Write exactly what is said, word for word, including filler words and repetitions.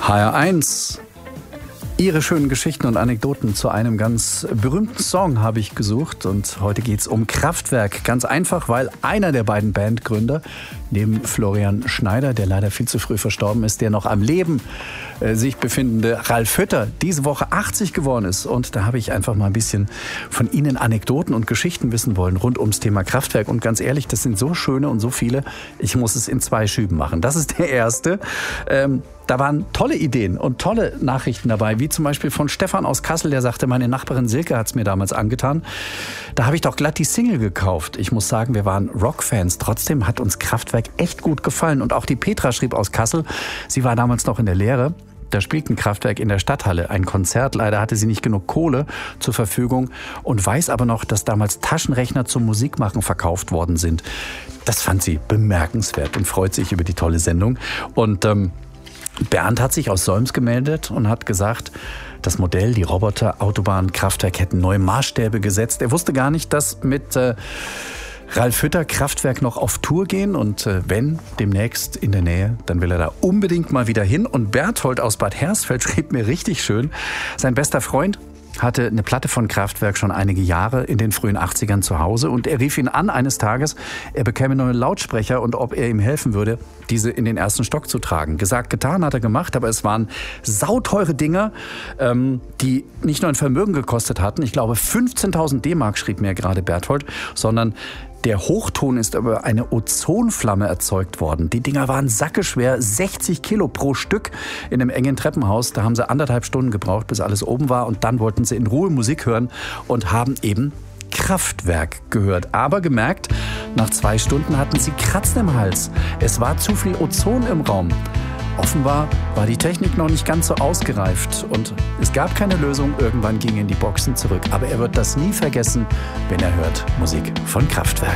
H R eins. Ihre schönen Geschichten und Anekdoten zu einem ganz berühmten Song habe ich gesucht. Und heute geht es um Kraftwerk. Ganz einfach, weil einer der beiden Bandgründer, neben Florian Schneider, der leider viel zu früh verstorben ist, der noch am Leben äh, sich befindende Ralf Hütter, diese Woche achtzig geworden ist. Und da habe ich einfach mal ein bisschen von Ihnen Anekdoten und Geschichten wissen wollen rund ums Thema Kraftwerk. Und ganz ehrlich, das sind so schöne und so viele, ich muss es in zwei Schüben machen. Das ist der erste. Ähm, Da waren tolle Ideen und tolle Nachrichten dabei, wie zum Beispiel von Stefan aus Kassel, der sagte, meine Nachbarin Silke hat es mir damals angetan. Da habe ich doch glatt die Single gekauft. Ich muss sagen, wir waren Rockfans. Trotzdem hat uns Kraftwerk echt gut gefallen. Und auch die Petra schrieb aus Kassel, sie war damals noch in der Lehre. Da spielten Kraftwerk in der Stadthalle ein Konzert. Leider hatte sie nicht genug Kohle zur Verfügung und weiß aber noch, dass damals Taschenrechner zum Musikmachen verkauft worden sind. Das fand sie bemerkenswert und freut sich über die tolle Sendung. Und ähm, Bernd hat sich aus Solms gemeldet und hat gesagt, das Modell, die Roboter, Autobahn, Kraftwerk hätten neue Maßstäbe gesetzt. Er wusste gar nicht, dass mit äh, Ralf Hütter Kraftwerk noch auf Tour gehen und äh, wenn demnächst in der Nähe, dann will er da unbedingt mal wieder hin. Und Berthold aus Bad Hersfeld schrieb mir richtig schön, sein bester Freund hatte eine Platte von Kraftwerk schon einige Jahre in den frühen achtzigern zu Hause und er rief ihn an eines Tages, er bekäme neue Lautsprecher und ob er ihm helfen würde, diese in den ersten Stock zu tragen. Gesagt, getan, hat er gemacht, aber es waren sauteure Dinger, ähm, die nicht nur ein Vermögen gekostet hatten, ich glaube fünfzehntausend D-Mark schrieb mir gerade Berthold, sondern der Hochton ist über eine Ozonflamme erzeugt worden. Die Dinger waren sackeschwer, sechzig Kilo pro Stück in einem engen Treppenhaus. Da haben sie anderthalb Stunden gebraucht, bis alles oben war. Und dann wollten sie in Ruhe Musik hören und haben eben Kraftwerk gehört. Aber gemerkt, nach zwei Stunden hatten sie Kratzen im Hals. Es war zu viel Ozon im Raum. Offenbar war die Technik noch nicht ganz so ausgereift und es gab keine Lösung. Irgendwann gingen die Boxen zurück. Aber er wird das nie vergessen, wenn er hört Musik von Kraftwerk.